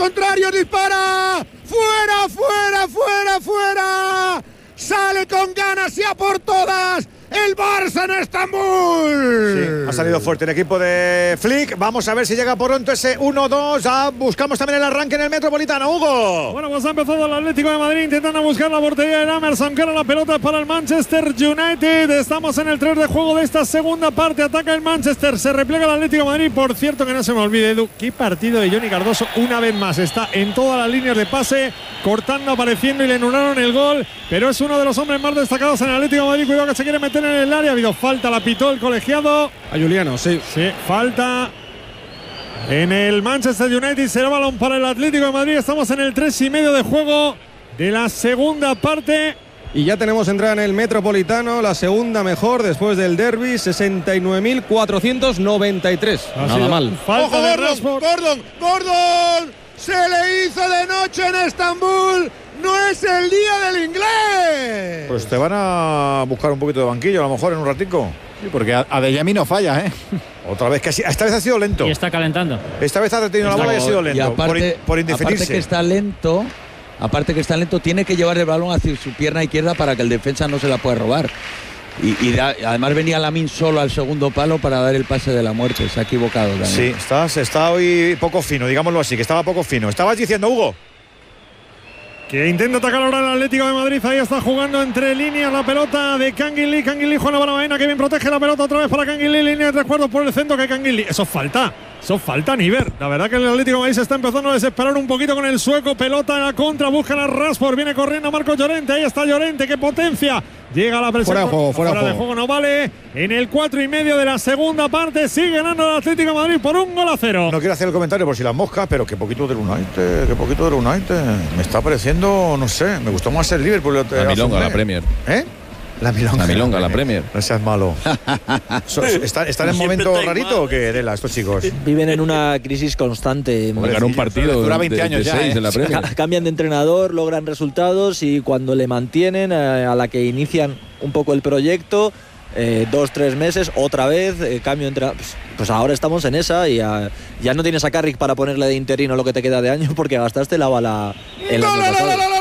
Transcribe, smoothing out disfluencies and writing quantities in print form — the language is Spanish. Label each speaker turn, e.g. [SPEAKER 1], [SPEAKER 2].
[SPEAKER 1] contrario, dispara. ¡Fuera, fuera, fuera, fuera! Sale con ganas y a por todas el Barça en Estambul.
[SPEAKER 2] Sí, ha salido fuerte el equipo de Flick. Vamos a ver si llega pronto ese 1-2. Buscamos también el arranque en el Metropolitano, Hugo.
[SPEAKER 3] Bueno, pues ha empezado el Atlético de Madrid intentando buscar la portería de Emerson, que ahora la pelota es para el Manchester United. Estamos en el 3 de juego de esta segunda parte. Ataca el Manchester, se repliega el Atlético de Madrid. Por cierto, que no se me olvide, Edu, qué partido de Johnny Cardoso. Una vez más está en todas las líneas de pase, cortando, apareciendo, y le anularon el gol. Pero es uno de los hombres más destacados en el Atlético de Madrid. Cuidado que se quiere meter en el área. Ha habido falta, la pitó el colegiado.
[SPEAKER 4] A Juliano, sí.
[SPEAKER 3] Sí, falta en el Manchester United. Será balón para el Atlético de Madrid. Estamos en el 3,5 de juego de la segunda parte.
[SPEAKER 4] Y ya tenemos entrada en el Metropolitano, la segunda mejor después del derbi, 69.493. Nada mal.
[SPEAKER 3] Falta
[SPEAKER 1] ¡Ojo,
[SPEAKER 3] de
[SPEAKER 1] Gordon! ¡Gordon! Se le hizo de noche en Estambul. No es el día del inglés.
[SPEAKER 2] Pues te van a buscar un poquito de banquillo, a lo mejor en un ratico.
[SPEAKER 5] Sí, porque Adeyemi no falla, ¿eh?
[SPEAKER 2] Otra vez, esta vez ha sido lento.
[SPEAKER 6] Y está calentando.
[SPEAKER 2] Esta vez ha retenido la bola y ha sido lento.
[SPEAKER 7] Y aparte,
[SPEAKER 2] por indefinirse.
[SPEAKER 7] Aparte que está lento, tiene que llevar el balón hacia su pierna izquierda para que el defensa no se la pueda robar. Y además venía Lamine solo al segundo palo para dar el pase de la muerte. Se ha equivocado también.
[SPEAKER 2] Sí, está hoy poco fino, digámoslo así, que estaba poco fino. Estabas diciendo, Hugo.
[SPEAKER 3] Que intenta atacar ahora el Atlético de Madrid. Ahí está jugando entre líneas la pelota de Canguilí. Canguilí, Juan Barbaena, que bien protege la pelota otra vez para Canguilí. Línea de 3 cuartos por el centro que Canguilí. Eso falta Niver. La verdad que el Atlético de Madrid se está empezando a desesperar un poquito con el sueco. Pelota en la contra, busca a Rashford. Viene corriendo Marco Llorente. Ahí está Llorente, qué potencia. Llega la presión.
[SPEAKER 4] Fuera de juego,
[SPEAKER 3] no vale. En el 4,5 de la segunda parte sigue ganando el Atlético de Madrid por 1-0.
[SPEAKER 2] No quiero hacer el comentario por si las moscas, pero qué poquito del United, Me está pareciendo, no sé, me gustó más el Liverpool.
[SPEAKER 8] La milonga, la Premier.
[SPEAKER 2] ¿Eh? La milonga,
[SPEAKER 8] la Premier.
[SPEAKER 2] No seas malo. ¿Están en momento rarito o qué, Dela, estos chicos?
[SPEAKER 9] Viven en una crisis constante.
[SPEAKER 8] Ganar un partido
[SPEAKER 5] dura 20 años ya,
[SPEAKER 8] 6 en la Premier.
[SPEAKER 9] Cambian de entrenador, logran resultados y cuando le mantienen, a la que inician un poco el proyecto, 2-3 meses, otra vez, cambio de entrenador. Pues ahora estamos en esa y ya no tienes a Carrick para ponerle de interino lo que te queda de año porque gastaste la bala el año pasado.